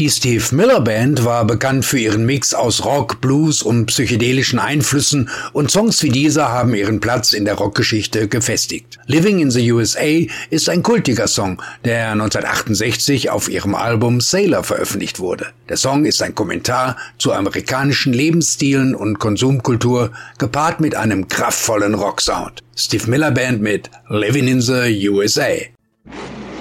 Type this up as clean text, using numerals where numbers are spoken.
Die Steve Miller Band war bekannt für ihren Mix aus Rock, Blues und psychedelischen Einflüssen und Songs wie dieser haben ihren Platz in der Rockgeschichte gefestigt. Living in the USA ist ein kultiger Song, der 1968 auf ihrem Album Sailor veröffentlicht wurde. Der Song ist ein Kommentar zu amerikanischen Lebensstilen und Konsumkultur, gepaart mit einem kraftvollen Rocksound. Steve Miller Band mit Living in the USA.